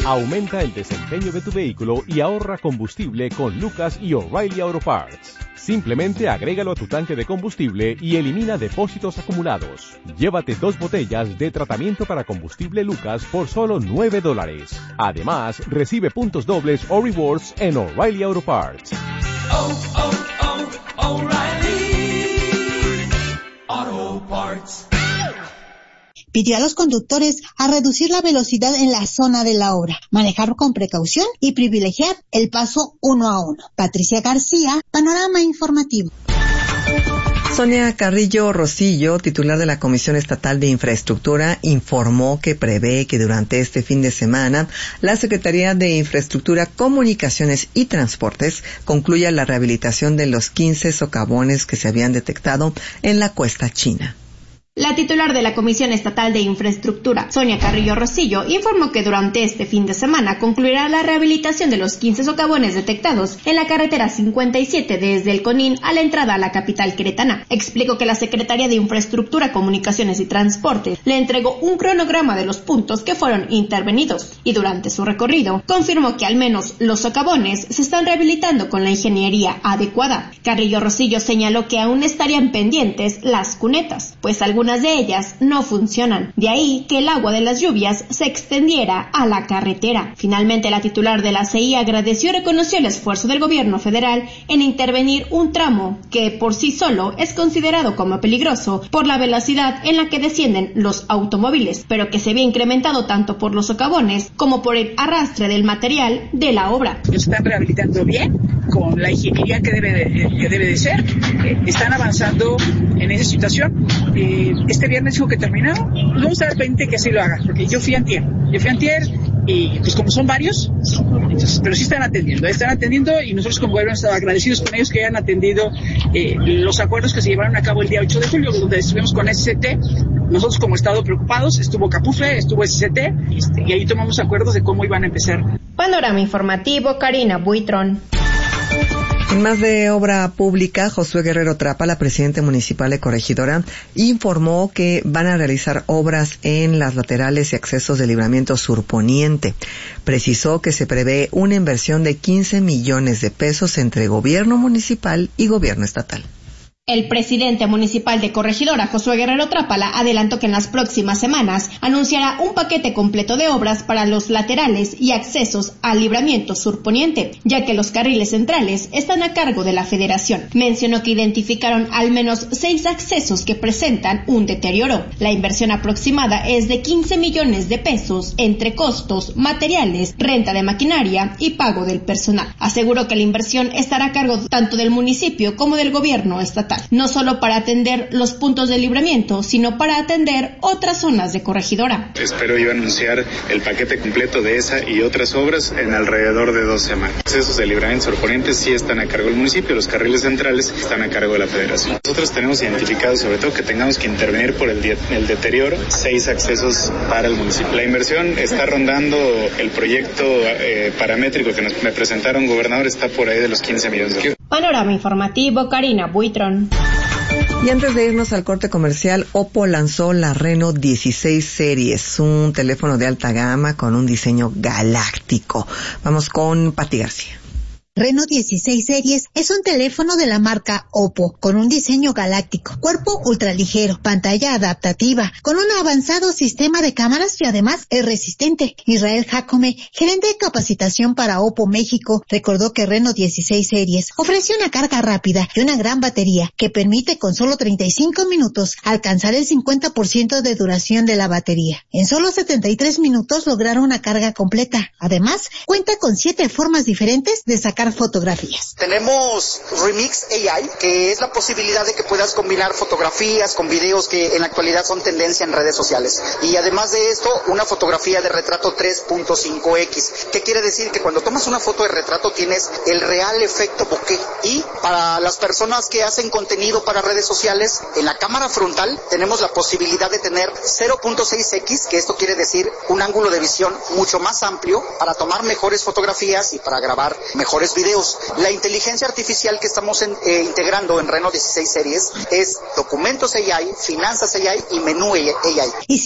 Aumenta el desempeño de tu vehículo y ahorra combustible con Lucas y O'Reilly Auto Parts. Simplemente agrégalo a tu tanque de combustible y elimina depósitos acumulados. Llévate 2 botellas de tratamiento para combustible Lucas por solo $9. Además, recibe puntos dobles o rewards en O'Reilly Auto Parts. O'Reilly Auto Parts. Pidió a los conductores a reducir la velocidad en la zona de la obra, manejar con precaución y privilegiar el paso 1 a 1. Patricia García, Panorama Informativo. Sonia Carrillo Rosillo, titular de la Comisión Estatal de Infraestructura, informó que prevé que durante este fin de semana la Secretaría de Infraestructura, Comunicaciones y Transportes concluya la rehabilitación de los 15 socavones que se habían detectado en la Cuesta China. La titular de la Comisión Estatal de Infraestructura, Sonia Carrillo Rosillo, informó que durante este fin de semana concluirá la rehabilitación de los 15 socavones detectados en la carretera 57 desde el Conín a la entrada a la capital queretana. Explicó que la Secretaría de Infraestructura, Comunicaciones y Transportes le entregó un cronograma de los puntos que fueron intervenidos y durante su recorrido confirmó que al menos los socavones se están rehabilitando con la ingeniería adecuada. Carrillo Rosillo señaló que aún estarían pendientes las cunetas, pues algunas de ellas no funcionan, de ahí que el agua de las lluvias se extendiera a la carretera. Finalmente, la titular de la CI agradeció y reconoció el esfuerzo del gobierno federal en intervenir un tramo que por sí solo es considerado como peligroso por la velocidad en la que descienden los automóviles, pero que se ve incrementado tanto por los socavones como por el arrastre del material de la obra. Lo están rehabilitando bien, con la ingeniería que debe de ser, están avanzando en esa situación. Este viernes dijo que terminaron, no vamos a dar pendiente que así lo haga, porque yo fui antier y pues como son varios, entonces, pero sí están atendiendo y nosotros como gobierno estamos agradecidos con ellos que hayan atendido los acuerdos que se llevaron a cabo el día 8 de julio, donde estuvimos con SCT, nosotros como Estado preocupados, estuvo Capufe, estuvo SCT y ahí tomamos acuerdos de cómo iban a empezar. Panorama Informativo, Karina Buitrón. En más de obra pública, Josué Guerrero Trápala, presidente municipal de Corregidora, informó que van a realizar obras en las laterales y accesos de Libramiento Sur Poniente. Precisó que se prevé una inversión de 15 millones de pesos entre gobierno municipal y gobierno estatal. El presidente municipal de Corregidora, Josué Guerrero Trápala, adelantó que en las próximas semanas anunciará un paquete completo de obras para los laterales y accesos al Libramiento Sur Poniente, ya que los carriles centrales están a cargo de la Federación. Mencionó que identificaron al menos 6 accesos que presentan un deterioro. La inversión aproximada es de 15 millones de pesos entre costos, materiales, renta de maquinaria y pago del personal. Aseguró que la inversión estará a cargo tanto del municipio como del gobierno estatal, no solo para atender los puntos de libramiento, sino para atender otras zonas de Corregidora. Espero yo anunciar el paquete completo de esa y otras obras en alrededor de 2 semanas. Los accesos de Libramiento Sur Poniente sí están a cargo del municipio, los carriles centrales están a cargo de la Federación. Nosotros tenemos identificado, sobre todo, que tengamos que intervenir por el deterioro, 6 accesos para el municipio. La inversión está rondando el proyecto paramétrico que me presentaron, gobernador, está por ahí de los 15 millones de euros. Panorama Informativo, Karina Buitrón. Y antes de irnos al corte comercial, Oppo lanzó la Reno 16 Series, un teléfono de alta gama con un diseño galáctico. Vamos con Pati García. Reno 16 Series es un teléfono de la marca Oppo con un diseño galáctico, cuerpo ultraligero, pantalla adaptativa, con un avanzado sistema de cámaras y además es resistente. Israel Jacome, gerente de capacitación para Oppo México, recordó que Reno 16 Series ofrece una carga rápida y una gran batería que permite con solo 35 minutos alcanzar el 50% de duración de la batería. En solo 73 minutos lograron una carga completa. Además, cuenta con 7 formas diferentes de sacar fotografías. Tenemos Remix AI, que es la posibilidad de que puedas combinar fotografías con videos que en la actualidad son tendencia en redes sociales. Y además de esto, una fotografía de retrato 3.5x. ¿Qué quiere decir? Que cuando tomas una foto de retrato tienes el real efecto bokeh. Y para las personas que hacen contenido para redes sociales, en la cámara frontal tenemos la posibilidad de tener 0.6x, que esto quiere decir un ángulo de visión mucho más amplio para tomar mejores fotografías y para grabar mejores videos. La inteligencia artificial que estamos integrando en Reno 16 Series es documentos AI, finanzas AI y menú AI.